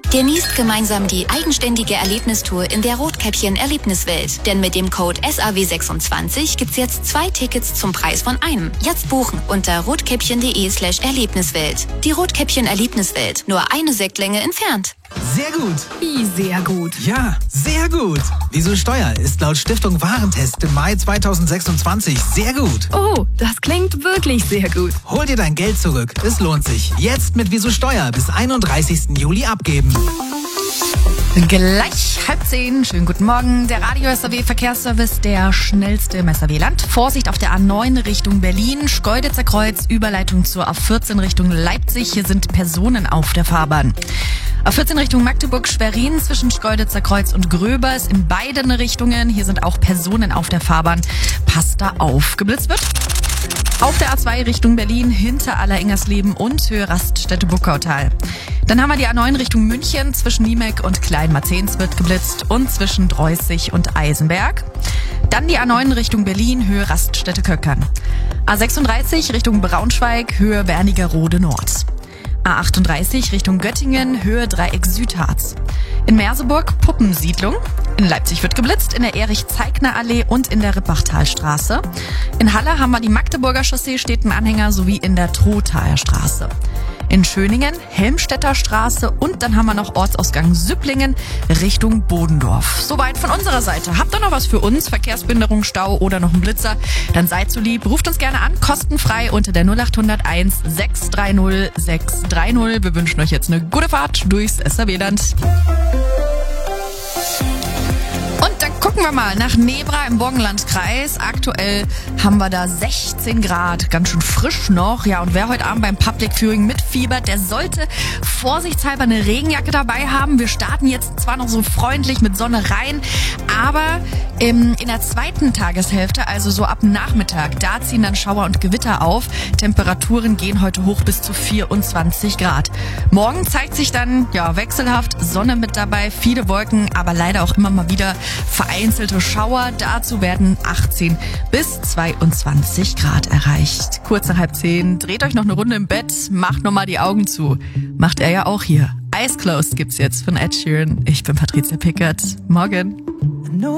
Genießt gemeinsam die eigenständige Erlebnistour in der Rotkäppchen Erlebniswelt. Denn mit dem Code SAW26 gibt's jetzt 2 Tickets zum Preis von einem. Jetzt buchen unter rotkäppchen.de/Erlebniswelt. Die Rotkäppchen Erlebniswelt, nur eine Sektlänge entfernt. Sehr gut. Wie sehr gut? Ja, sehr gut. Wieso Steuer ist laut Stiftung Warentest im Mai 2026 sehr gut. Oh, das klingt wirklich sehr gut. Hol dir dein Geld zurück. Es lohnt sich. Jetzt mit Wieso Steuer bis 31. Juli abgeben. Gleich 9:30. Schönen guten Morgen. Der Radio SAW Verkehrsservice, der schnellste im SAW-Land. Vorsicht auf der A9 Richtung Berlin, Schkeuditzer Kreuz, Überleitung zur A14 Richtung Leipzig. Hier sind Personen auf der Fahrbahn. A14 Richtung Magdeburg, Schwerin zwischen Schkeuditzer Kreuz und Gröbers in beiden Richtungen. Hier sind auch Personen auf der Fahrbahn. Passt da auf. Geblitzt wird. Auf der A2 Richtung Berlin, hinter Alleringers-Leben und Höhe Raststätte-Buckautal. Dann haben wir die A9 Richtung München, zwischen Niemek und Kleinmarzens wird geblitzt und zwischen Dreußig und Eisenberg. Dann die A9 Richtung Berlin, Höhe Raststätte-Köckern. A36 Richtung Braunschweig, Höhe Wernigerode Nord. A38 Richtung Göttingen, Höhe Dreieck Südharz. In Merseburg Puppensiedlung. In Leipzig wird geblitzt, in der Erich-Zeigner-Allee und in der Rippachtalstraße. In Halle haben wir die Magdeburger Chaussee, steht ein Anhänger, sowie in der Trothaer Straße. In Schöningen Helmstedter Straße und dann haben wir noch Ortsausgang Süpplingen Richtung Bodendorf. Soweit von unserer Seite. Habt ihr noch was für uns? Verkehrsbehinderung, Stau oder noch einen Blitzer? Dann seid so lieb, ruft uns gerne an, kostenfrei unter der 0801 630 630. Wir wünschen euch jetzt eine gute Fahrt durchs SAW-Land. Und dann gucken wir mal nach Nebra im Burgenlandkreis. Aktuell haben wir da 16 Grad, ganz schön frisch noch. Ja, und wer heute Abend beim Public Viewing mitfiebert, der sollte vorsichtshalber eine Regenjacke dabei haben. Wir starten jetzt zwar noch so freundlich mit Sonne rein, aber in der zweiten Tageshälfte, also so ab Nachmittag, da ziehen dann Schauer und Gewitter auf. Temperaturen gehen heute hoch bis zu 24 Grad. Morgen zeigt sich dann, ja, wechselhaft, Sonne mit dabei, viele Wolken, aber leider auch immer mal wieder vereinzelte Schauer. Dazu werden 18 bis 22 Grad erreicht. Kurz nach 9:30, dreht euch noch eine Runde im Bett, macht nochmal die Augen zu. Macht er ja auch hier. Eyes Closed gibt's jetzt von Ed Sheeran. Ich bin Patricia Pickert. Morgen.